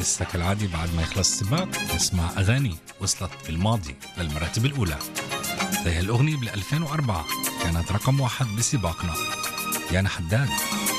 لسه كالعادي بعد ما يخلص السباق نسمع أغاني وصلت بالماضي للمراتب الأولى، زي هالأغنية بال 2004 كانت رقم 1 بسباقنا، يانا حداد.